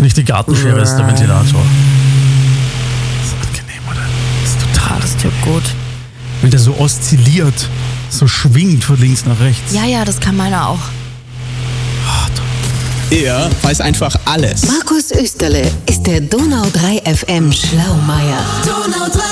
nicht die Gartenschere, ist der Ventilator. Das ist angenehm, oder? Das ist total. Das tut gut. Wenn der so oszilliert, so schwingt von links nach rechts. Ja, das kann meiner auch. Er weiß einfach alles. Markus Österle ist der Donau 3 FM Schlaumeier. Donau 3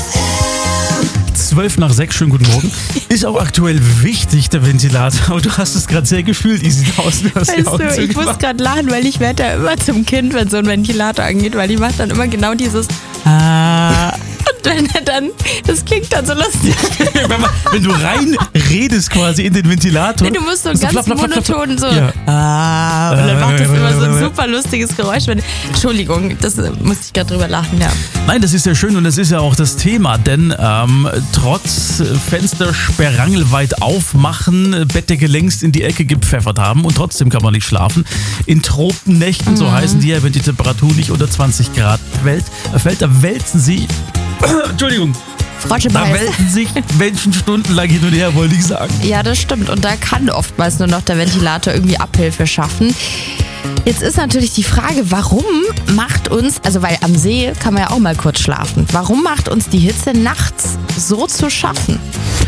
FM. 5:12, schönen guten Morgen. Ist auch aktuell wichtig, der Ventilator. Du hast es gerade sehr gefühlt, wie sieht aus. Weißt du, ich muss gerade lachen, weil ich werde ja immer zum Kind, wenn so ein Ventilator angeht, weil ich mache dann immer genau dieses und wenn er dann, das klingt dann so lustig. Wenn du rein redest quasi in den Ventilator. Du musst so ganz ganz monoton so Ja. und dann macht das immer so ein super lustiges Geräusch. Entschuldigung, das musste ich gerade drüber lachen, ja. Nein, das ist ja schön und das ist ja auch das Thema, denn trotz Fenster sperrangelweit aufmachen, Bettdecke längst in die Ecke gepfeffert haben und trotzdem kann man nicht schlafen. In Tropennächten, so heißen die ja, wenn die Temperatur nicht unter 20 Grad fällt, da wälzen sich, Entschuldigung, da wälzen sich Menschen stundenlang hin und her, wollte ich sagen. Ja, das stimmt und da kann oftmals nur noch der Ventilator irgendwie Abhilfe schaffen. Jetzt ist natürlich die Frage, warum macht uns, also weil am See kann man ja auch mal kurz schlafen, warum macht uns die Hitze nachts so zu schaffen?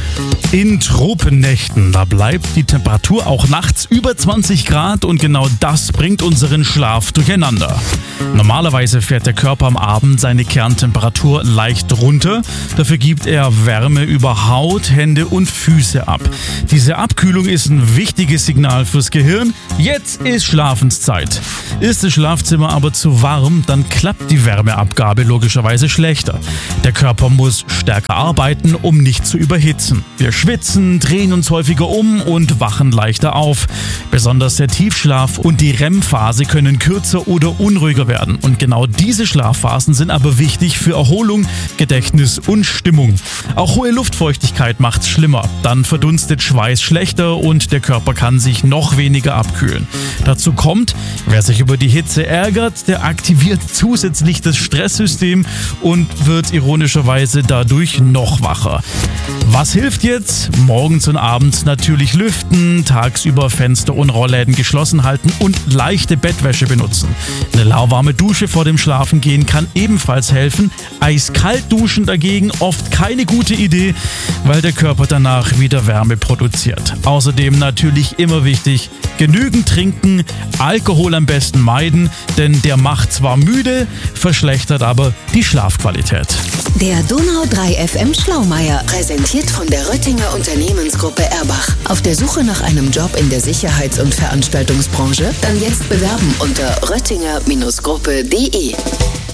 In Tropennächten, da bleibt die Temperatur auch nachts über 20 Grad und genau das bringt unseren Schlaf durcheinander. Normalerweise fährt der Körper am Abend seine Kerntemperatur leicht runter, dafür gibt er Wärme über Haut, Hände und Füße ab. Diese Abkühlung ist ein wichtiges Signal fürs Gehirn, jetzt ist Schlafenszeit. Ist das Schlafzimmer aber zu warm, dann klappt die Wärmeabgabe logischerweise schlechter. Der Körper muss stärker arbeiten, um nicht zu überhitzen. Wir schwitzen, drehen uns häufiger um und wachen leichter auf. Besonders der Tiefschlaf und die REM-Phase können kürzer oder unruhiger werden. Und genau diese Schlafphasen sind aber wichtig für Erholung, Gedächtnis und Stimmung. Auch hohe Luftfeuchtigkeit macht's schlimmer. Dann verdunstet Schweiß schlechter und der Körper kann sich noch weniger abkühlen. Dazu kommt, wer sich über die Hitze ärgert, der aktiviert zusätzlich das Stresssystem und wird ironischerweise dadurch noch wacher. Was hilft jetzt? Morgens und abends natürlich lüften, tagsüber Fenster und Rollläden geschlossen halten und leichte Bettwäsche benutzen. Eine lauwarme Dusche vor dem Schlafengehen kann ebenfalls helfen. Eiskalt duschen dagegen oft keine gute Idee, weil der Körper danach wieder Wärme produziert. Außerdem natürlich immer wichtig, genügend trinken, Alkohol am besten meiden, denn der macht zwar müde, verschlechtert aber die Schlafqualität. Der Donau 3 FM Schlaumeier, präsentiert von der Röttinger Unternehmensgruppe Erbach. Auf der Suche nach einem Job in der Sicherheits- und Veranstaltungsbranche? Dann jetzt bewerben unter röttinger-gruppe.de.